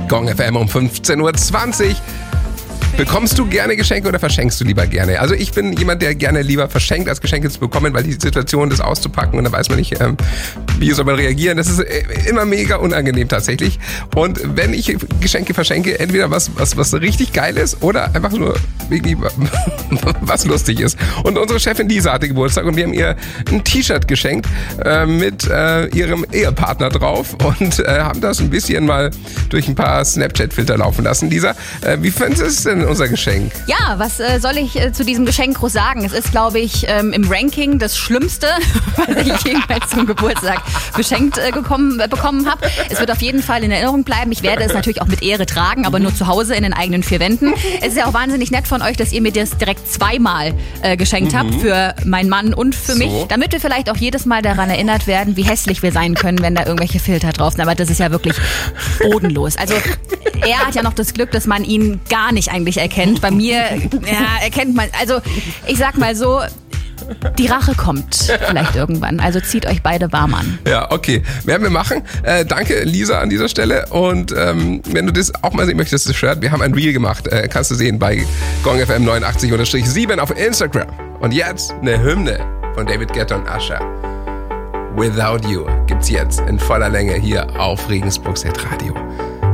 Gong FM um 15.20 Uhr. Bekommst du gerne Geschenke oder verschenkst du lieber gerne? Also ich bin jemand, der gerne lieber verschenkt, als Geschenke zu bekommen, weil die Situation, das auszupacken und dann weiß man nicht, wie soll man reagieren. Das ist immer mega unangenehm tatsächlich. Und wenn ich Geschenke verschenke, entweder was richtig geil ist oder einfach nur irgendwie was lustig ist. Und unsere Chefin Lisa hatte Geburtstag und wir haben ihr ein T-Shirt geschenkt mit ihrem Ehepartner drauf und haben das ein bisschen mal durch ein paar Snapchat-Filter laufen lassen. Lisa, wie findest du es denn, unser Geschenk? Ja, was soll ich zu diesem Geschenk groß sagen? Es ist, glaube ich, im Ranking das Schlimmste, was ich jemals zum Geburtstag geschenkt bekommen habe. Es wird auf jeden Fall in Erinnerung bleiben. Ich werde es natürlich auch mit Ehre tragen, aber nur zu Hause in den eigenen vier Wänden. Es ist ja auch wahnsinnig nett von euch, dass ihr mir das direkt zweimal geschenkt habt, für meinen Mann und für mich, damit wir vielleicht auch jedes Mal daran erinnert werden, wie hässlich wir sein können, wenn da irgendwelche Filter drauf sind. Aber das ist ja wirklich bodenlos. Also er hat ja noch das Glück, dass man ihn gar nicht eigentlich erkennt. Bei mir erkennt man, also ich sag mal so, die Rache kommt vielleicht irgendwann. Also zieht euch beide warm an. Ja, okay. Werden wir machen. Danke, Lisa, an dieser Stelle. Und wenn du das auch mal sehen möchtest, das Shirt, wir haben ein Reel gemacht. Kannst du sehen bei GongFM 89_7 auf Instagram. Und jetzt eine Hymne von David Guetta und Usher. Without You gibt's jetzt in voller Länge hier auf Regensburgs Hitradio.